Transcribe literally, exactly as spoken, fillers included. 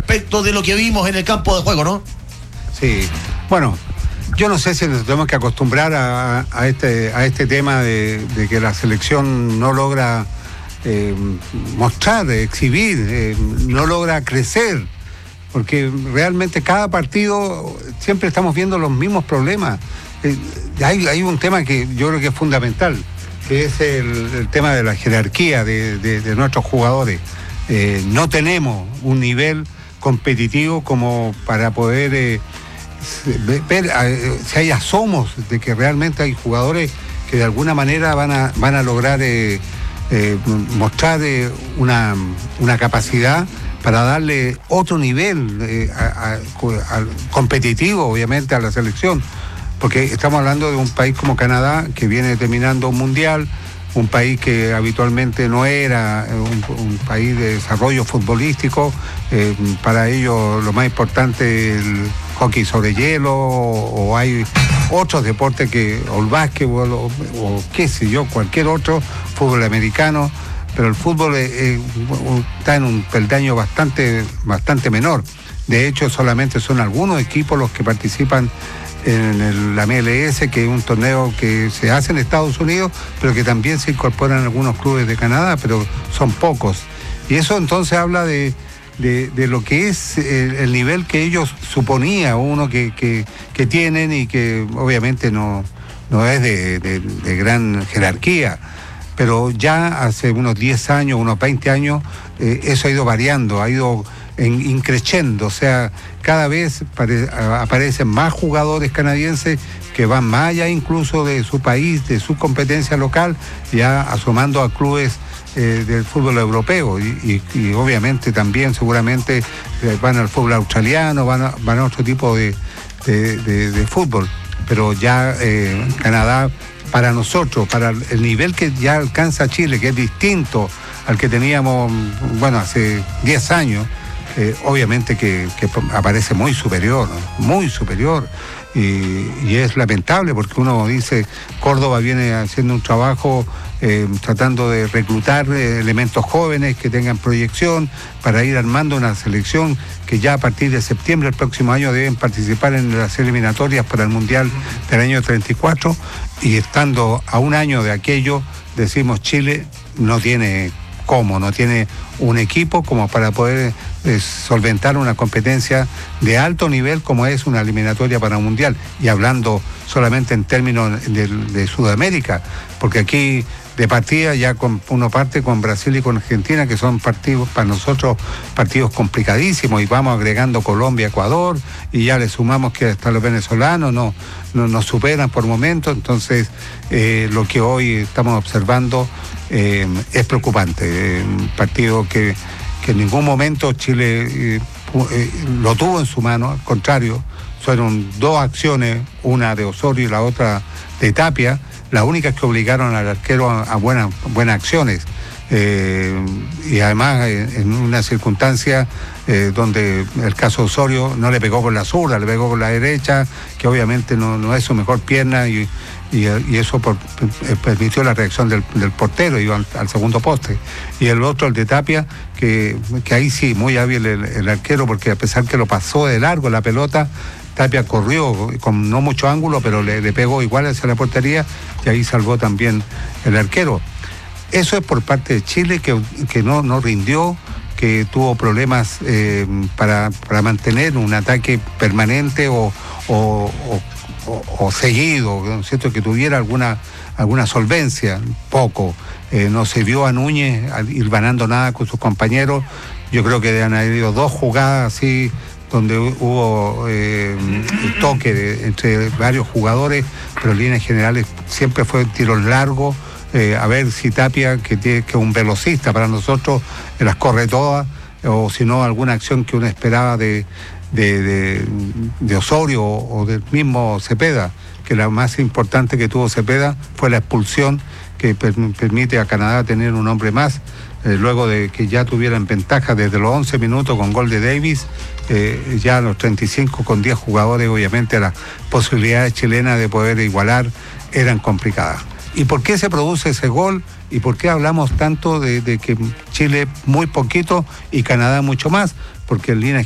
respecto de lo que vimos en el campo de juego, ¿no? Sí, bueno, yo no sé si nos tenemos que acostumbrar a, a, este, a este tema de, de que la selección no logra eh, mostrar, exhibir, eh, no logra crecer, porque realmente cada partido siempre estamos viendo los mismos problemas. Eh, hay, hay un tema que yo creo que es fundamental, que es el, el tema de la jerarquía de, de, de nuestros jugadores. Eh, no tenemos un nivel competitivo como para poder eh, ver eh, si hay asomos de que realmente hay jugadores que de alguna manera van a, van a lograr eh, eh, mostrar eh, una, una capacidad para darle otro nivel eh, a, a, a, competitivo, obviamente, a la selección. Porque estamos hablando de un país como Canadá, que viene terminando un mundial, un país que habitualmente no era un, un país de desarrollo futbolístico. Eh, para ellos lo más importante es el hockey sobre hielo, o, o hay otros deportes que, o el básquetbol, o, o qué sé yo, cualquier otro, fútbol americano, pero el fútbol eh, eh, está en un peldaño bastante, bastante menor. De hecho, solamente son algunos equipos los que participan en el, la M L S, que es un torneo que se hace en Estados Unidos, pero que también se incorporan algunos clubes de Canadá, pero son pocos. Y eso entonces habla de, de, de lo que es el, el nivel que ellos suponía uno que, que, que tienen, y que obviamente no, no es de, de, de gran jerarquía. Pero ya hace unos diez años, unos veinte años, eh, eso ha ido variando, ha ido en, increciendo, o sea, cada vez pare, aparecen más jugadores canadienses que van más allá incluso de su país, de su competencia local, ya asomando a clubes eh, del fútbol europeo, y, y, y obviamente también seguramente eh, van al fútbol australiano, van a, van a otro tipo de, de, de, de fútbol, pero ya eh, Canadá, para nosotros, para el nivel que ya alcanza Chile, que es distinto al que teníamos, bueno, hace diez años, eh, obviamente que, que aparece muy superior, ¿no? Muy superior. Y, y es lamentable, porque uno dice, Córdoba viene haciendo un trabajo eh, tratando de reclutar eh, elementos jóvenes que tengan proyección para ir armando una selección que ya a partir de septiembre del próximo año deben participar en las eliminatorias para el Mundial del año treinta y cuatro, y estando a un año de aquello, decimos, Chile no tiene cómo, no tiene un equipo como para poder eh, solventar una competencia de alto nivel como es una eliminatoria para un mundial, y hablando solamente en términos de, de Sudamérica, porque aquí de partida ya con, uno parte con Brasil y con Argentina, que son partidos para nosotros partidos complicadísimos, y vamos agregando Colombia, Ecuador, y ya le sumamos que hasta los venezolanos no, no nos superan por momentos. Entonces eh, lo que hoy estamos observando eh, es preocupante, eh, un partido que, que en ningún momento Chile eh, eh, lo tuvo en su mano, al contrario, fueron dos acciones, una de Osorio y la otra de Tapia, las únicas que obligaron al arquero a, a buenas, buenas acciones. Eh, y además eh, en una circunstancia eh, donde el caso Osorio no le pegó con la zurda, le pegó con la derecha, que obviamente no, no es su mejor pierna, y, y, y eso por, eh, permitió la reacción del, del portero, iba al, al segundo poste. Y el otro, el de Tapia, que, que ahí sí, muy hábil el, el arquero, porque a pesar que lo pasó de largo la pelota, Tapia corrió con no mucho ángulo, pero le, le pegó igual hacia la portería, y ahí salvó también el arquero. Eso es por parte de Chile, que, que no, no rindió, que tuvo problemas eh, para, para mantener un ataque permanente o, o, o, o seguido, ¿no es cierto?, que tuviera alguna, alguna solvencia. Poco. Eh, no se vio a Núñez ir ganando nada con sus compañeros. Yo creo que han habido dos jugadas así, donde hubo eh, toque de, entre varios jugadores, pero en líneas generales siempre fue tiros largos. Eh, a ver si Tapia, que tiene que es un velocista para nosotros, eh, las corre todas, o si no, alguna acción que uno esperaba de, de, de, de Osorio o, o del mismo Cepeda, que la más importante que tuvo Cepeda fue la expulsión que per, permite a Canadá tener un hombre más, eh, luego de que ya tuvieran ventaja desde los once minutos con gol de Davis. Eh, ya a los treinta y cinco con diez jugadores, obviamente las posibilidades chilenas de poder igualar eran complicadas. ¿Y por qué se produce ese gol? ¿Y por qué hablamos tanto de, de que Chile muy poquito y Canadá mucho más? Porque en línea